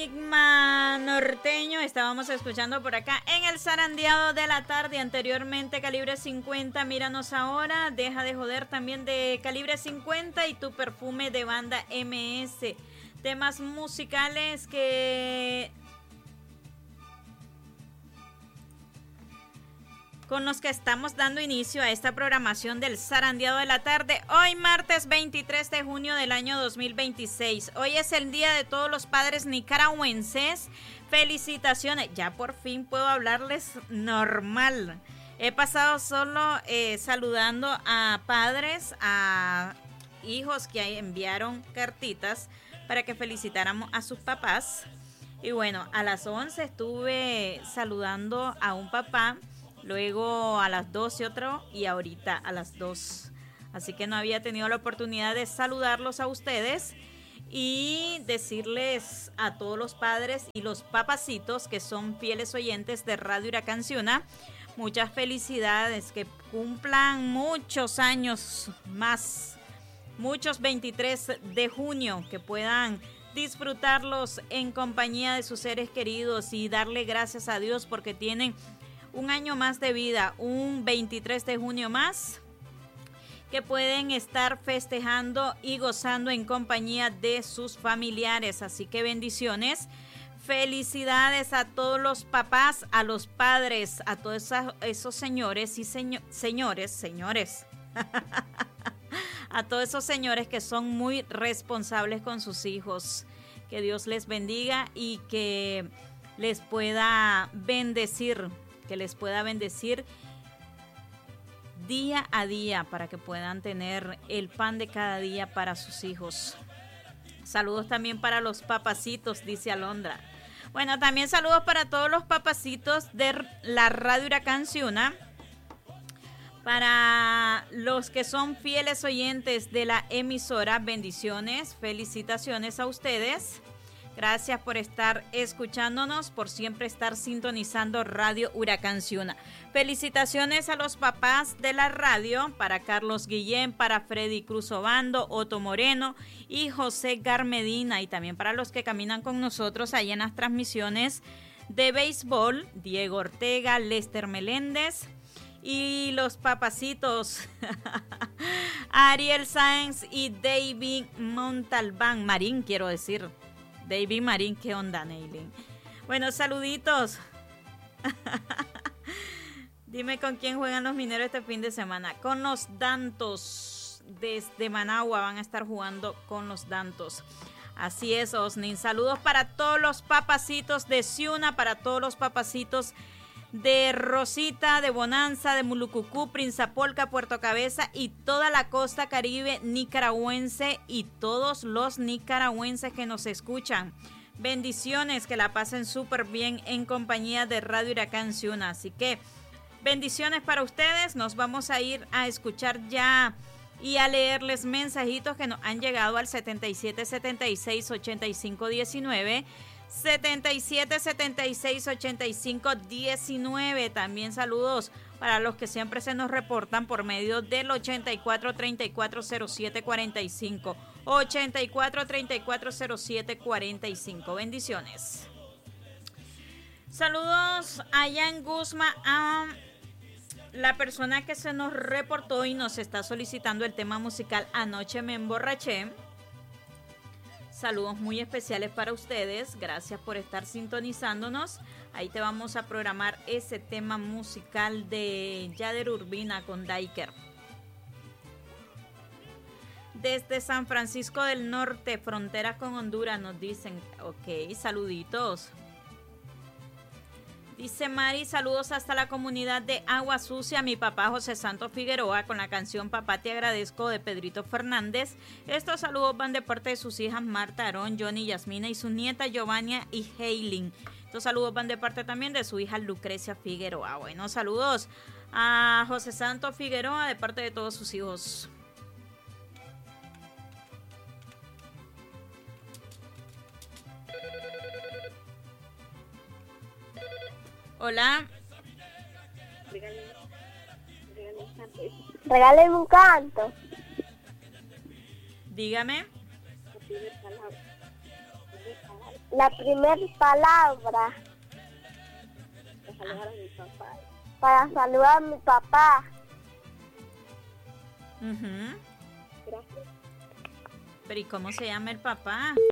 Enigma norteño, estábamos escuchando por acá en el zarandeado de la tarde. Anteriormente Calibre 50, míranos ahora, deja de joder, también de Calibre 50 y Tu perfume de Banda MS. Temas musicales con los que estamos dando inicio a esta programación del zarandeado de la tarde. Hoy martes 23 de junio del año 2026. Hoy es el día de todos los padres nicaragüenses. Felicitaciones. Ya por fin puedo hablarles normal. He pasado solo saludando a padres, a hijos que enviaron cartitas para que felicitáramos a sus papás. Y bueno, a las 11 estuve saludando a un papá. Luego a las 12 otro y ahorita a las 2. Así que no había tenido la oportunidad de saludarlos a ustedes y decirles a todos los padres y los papacitos que son fieles oyentes de Radio Huracán Ciuna, muchas felicidades, que cumplan muchos años más, muchos 23 de junio, que puedan disfrutarlos en compañía de sus seres queridos y darle gracias a Dios porque tienen un año más de vida, un 23 de junio más, que pueden estar festejando y gozando en compañía de sus familiares. Así que bendiciones, felicidades a todos los papás, a los padres, a todos esos señores y señores, a todos esos señores que son muy responsables con sus hijos. Que Dios les bendiga y que les pueda bendecir. Que les pueda bendecir día a día para que puedan tener el pan de cada día para sus hijos. Saludos también para los papacitos, dice Alondra. Bueno, también saludos para todos los papacitos de la Radio Huracán Ciuna. Para los que son fieles oyentes de la emisora, bendiciones, felicitaciones a ustedes. Gracias por estar escuchándonos, por siempre estar sintonizando Radio Huracán Ciuna. Felicitaciones a los papás de la radio, para Carlos Guillén, para Freddy Cruz Obando, Otto Moreno y José Garmedina, y también para los que caminan con nosotros allá en las transmisiones de béisbol, Diego Ortega, Lester Meléndez y los papacitos Ariel Sáenz y David Montalbán, Marín quiero decir. David Marín, ¿qué onda, Neilin? Bueno, saluditos. Dime con quién juegan los mineros este fin de semana. Con los Dantos. Desde Managua van a estar jugando con los Dantos. Así es, Osnin. Saludos para todos los papacitos de Ciuna, para todos los papacitos de Rosita, de Bonanza, de Mulucucú, Prinzapolca, Puerto Cabeza y toda la costa caribe nicaragüense y todos los nicaragüenses que nos escuchan. Bendiciones, que la pasen súper bien en compañía de Radio Huracán Ciuna. Así que bendiciones para ustedes. Nos vamos a ir a escuchar ya y a leerles mensajitos que nos han llegado al 77 76 85 19. 77 76 85 19. También saludos para los que siempre se nos reportan por medio del 84 34 07 45. 84 34 07 45. Bendiciones. Saludos allá en Guzmán a la persona que se nos reportó y nos está solicitando el tema musical Anoche me emborraché. Saludos muy especiales para ustedes. Gracias por estar sintonizándonos. Ahí te vamos a programar ese tema musical de Yader Urbina con Daiker. Desde San Francisco del Norte, frontera con Honduras, nos dicen. Ok, saluditos. Dice Mari, saludos hasta la comunidad de Agua Sucia, mi papá José Santos Figueroa, con la canción Papá te agradezco de Pedrito Fernández. Estos saludos van de parte de sus hijas Marta, Aarón, Johnny, Yasmina y su nieta Giovanna y Heilin. Estos saludos van de parte también de su hija Lucrecia Figueroa. Bueno, saludos a José Santos Figueroa de parte de todos sus hijos. Hola. Regáleme un canto. Dígame. La primera palabra. Para saludar a mi papá. Para saludar a mi papá. Uh-huh. Gracias. Pero ¿y cómo se llama el papá?